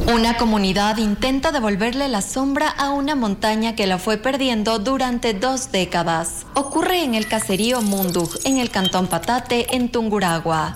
Una comunidad intenta devolverle la sombra a una montaña que la fue perdiendo durante 2 décadas. Ocurre en el caserío Mundug, en el cantón Patate, en Tungurahua.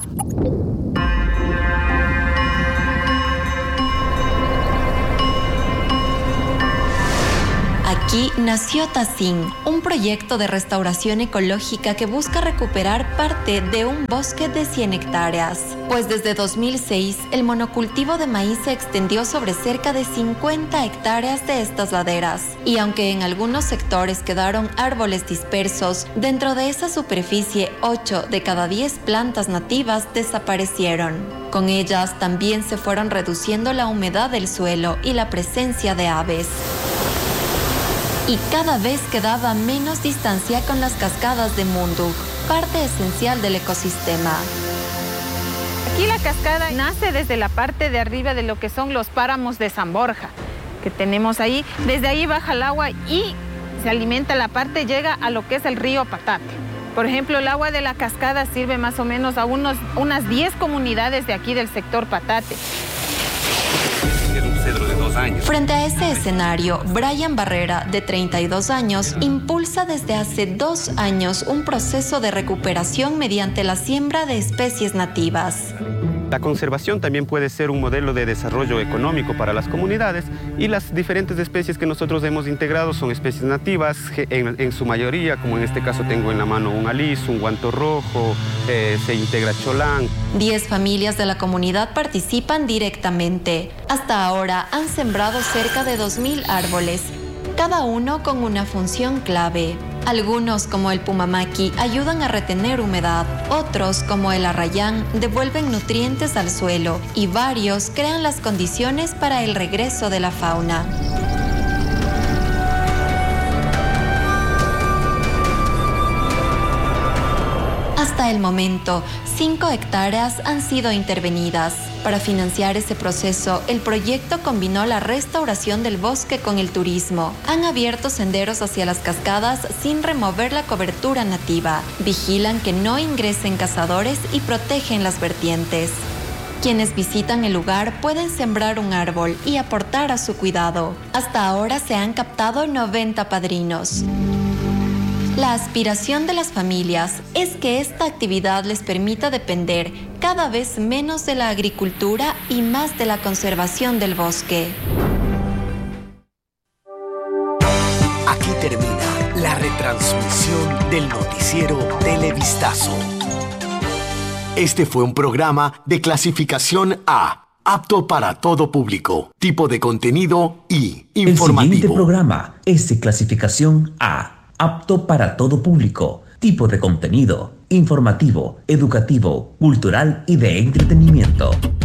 Aquí nació Tacín, un proyecto de restauración ecológica que busca recuperar parte de un bosque de 100 hectáreas. Pues desde 2006, el monocultivo de maíz se extendió sobre cerca de 50 hectáreas de estas laderas. Y aunque en algunos sectores quedaron árboles dispersos, dentro de esa superficie, 8 de cada 10 plantas nativas desaparecieron. Con ellas también se fueron reduciendo la humedad del suelo y la presencia de aves. Y cada vez quedaba menos distancia con las cascadas de Mundug, parte esencial del ecosistema. Aquí la cascada nace desde la parte de arriba de lo que son los páramos de San Borja, que tenemos ahí. Desde ahí baja el agua y se alimenta la parte, llega a lo que es el río Patate. Por ejemplo, el agua de la cascada sirve más o menos a unas 10 comunidades de aquí del sector Patate. Frente a ese escenario, Brian Barrera, de 32 años, impulsa desde hace 2 años un proceso de recuperación mediante la siembra de especies nativas. La conservación también puede ser un modelo de desarrollo económico para las comunidades y las diferentes especies que nosotros hemos integrado son especies nativas en su mayoría, como en este caso tengo en la mano un alís, un guanto rojo, se integra cholán. 10 familias de la comunidad participan directamente. Hasta ahora han sembrado cerca de 2.000 árboles, cada uno con una función clave. Algunos, como el pumamaqui, ayudan a retener humedad. Otros, como el arrayán, devuelven nutrientes al suelo. Y varios crean las condiciones para el regreso de la fauna. Hasta el momento, 5 hectáreas han sido intervenidas. Para financiar ese proceso, el proyecto combinó la restauración del bosque con el turismo. Han abierto senderos hacia las cascadas sin remover la cobertura nativa. Vigilan que no ingresen cazadores y protegen las vertientes. Quienes visitan el lugar pueden sembrar un árbol y aportar a su cuidado. Hasta ahora se han captado 90 padrinos. La aspiración de las familias es que esta actividad les permita depender cada vez menos de la agricultura y más de la conservación del bosque. Aquí termina la retransmisión del noticiero Televistazo. Este fue un programa de clasificación A, apto para todo público, tipo de contenido y informativo. El siguiente programa es de clasificación A, apto para todo público, tipo de contenido, informativo, educativo, cultural y de entretenimiento.